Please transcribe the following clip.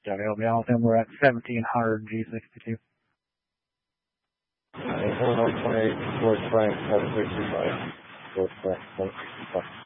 Gotta help me out with him. We're at 1700 G62. Illinois 28, George Frank, 765. George Frank, 765.